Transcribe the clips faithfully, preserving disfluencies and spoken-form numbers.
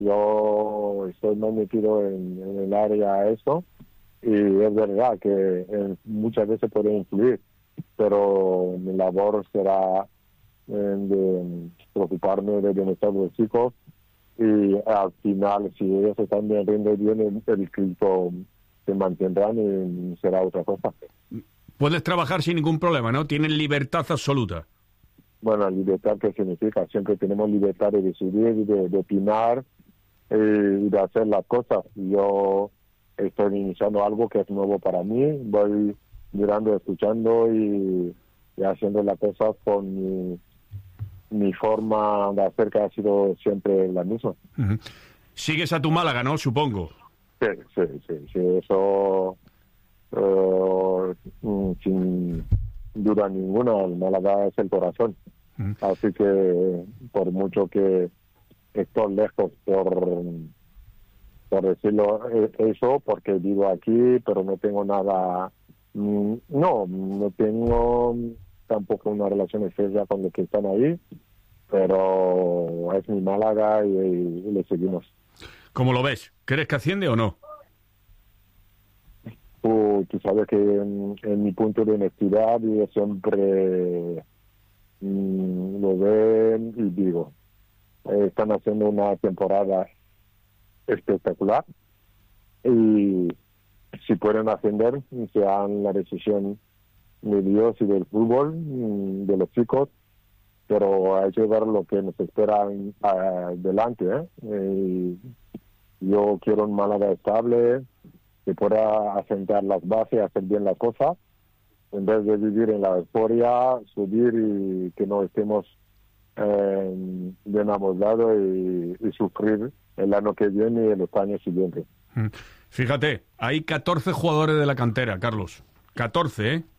Yo estoy más metido en, en el área eso, y es verdad que eh, muchas veces puede influir, pero mi labor será eh, de preocuparme del bienestar de los chicos, y al final, si ellos están bien, rinden bien, el, el equipo se mantendrán y será otra cosa. Puedes trabajar sin ningún problema, ¿no? Tienen libertad absoluta. Bueno, libertad, ¿qué significa? Siempre tenemos libertad de decidir, de, de opinar y de hacer las cosas. Yo estoy iniciando algo que es nuevo para mí, voy mirando, escuchando y, y haciendo las cosas con mi, mi forma de hacer, que ha sido siempre la misma. Uh-huh. Sigues a tu Málaga, ¿no? Supongo. Sí, sí, sí, sí, eso uh, sin duda ninguna, el Málaga es el corazón. Uh-huh. Así que por mucho que estoy lejos, por, por decirlo eso, porque vivo aquí, pero no tengo nada, no, no tengo tampoco una relación estrecha con los que están ahí, pero es mi Málaga y, y le seguimos. ¿Cómo lo ves? ¿Crees que asciende o no? Uh, tú sabes que en, en mi punto de honestidad yo siempre mm, lo veo y digo, eh, están haciendo una temporada espectacular y si pueden ascender, sean la decisión de Dios y del fútbol, mm, de los chicos, pero hay que ver lo que nos espera adelante, ¿eh? Eh, yo quiero un Málaga estable, que pueda asentar las bases, hacer bien las cosas, en vez de vivir en la euforia, subir y que no estemos eh, bien amoslados y, y sufrir el año que viene y los años siguientes. Fíjate, hay catorce jugadores de la cantera, Carlos. catorce, ¿eh?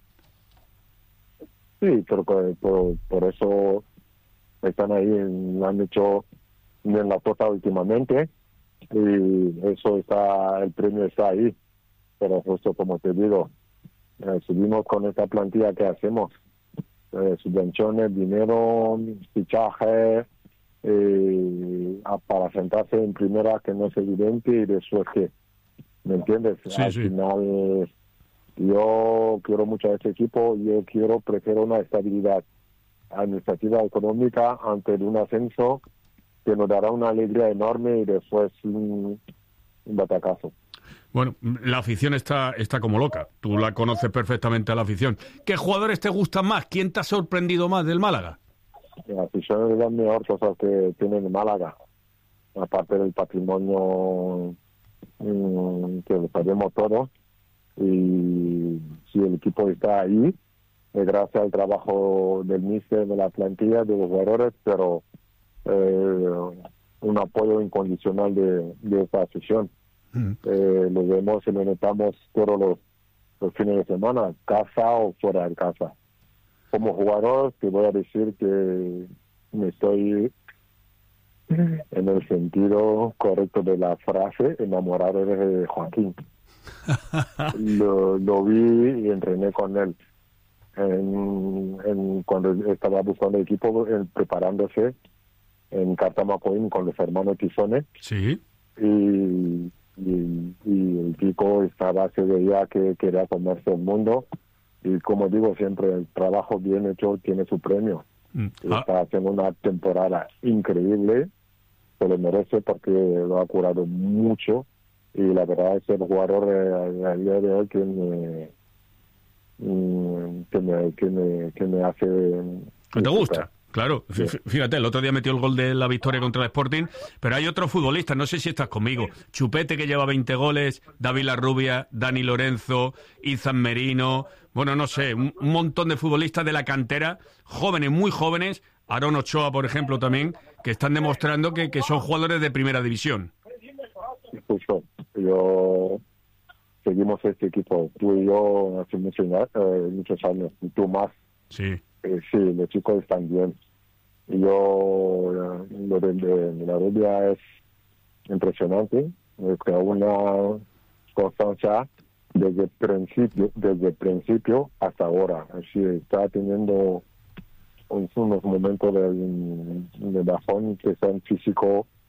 Sí, pero por, por, por eso están ahí, han hecho bien la cosa últimamente. Y eso está, el premio está ahí, pero justo como te digo, eh, seguimos con esta plantilla que hacemos, eh, subvenciones, dinero, fichaje, eh, a, para sentarse en primera, que no es evidente, y después que, ¿me entiendes? Sí, Al sí. final, yo quiero mucho a este equipo, yo quiero, prefiero una estabilidad administrativa, económica, ante un ascenso que nos dará una alegría enorme y después un, un batacazo. Bueno, la afición está, está como loca. Tú la conoces perfectamente a la afición. ¿Qué jugadores te gustan más? ¿Quién te ha sorprendido más del Málaga? La afición es la mejor cosa que tiene el Málaga, aparte del patrimonio mmm, que lo sabemos todos. Y si el equipo está ahí, es gracias al trabajo del míster, de la plantilla, de los jugadores, pero Eh, un apoyo incondicional de, de esta afición. Mm. Eh, lo vemos y lo notamos todos los, los fines de semana, casa o fuera de casa. Como jugador, te voy a decir que me estoy, en el sentido correcto de la frase, enamorado de Joaquín. lo, lo vi y entrené con él. En, en, cuando estaba buscando equipo, en, preparándose en Cartamacoín con los hermanos Tizones. Sí. Y, y, y el chico estaba, se veía que quería comerse el mundo. Y como digo siempre, el trabajo bien hecho tiene su premio. Mm. Ah. Está haciendo una temporada increíble, se lo merece porque lo ha curado mucho. Y la verdad es el jugador eh, a día de hoy que me, que me, que me, que me hace... ¿Qué te gusta? Claro, sí. Fíjate, el otro día metió el gol de la victoria contra el Sporting, pero hay otros futbolistas, no sé si estás conmigo, Chupete, que lleva veinte goles, David Larrubia, Dani Lorenzo, Izan Merino, bueno, no sé, un, un montón de futbolistas de la cantera, jóvenes, muy jóvenes, Aarón Ochoa, por ejemplo, también, que están demostrando que, que son jugadores de primera división. Justo, yo seguimos este equipo, tú y yo hace muchos, eh, muchos años, y tú más. Sí. Eh, sí, los chicos están bien. Yo, eh, lo de, de, de la rubia es impresionante, es que una constancia desde el principio, desde el principio hasta ahora. Así está teniendo unos momentos de, de bajón que son físicos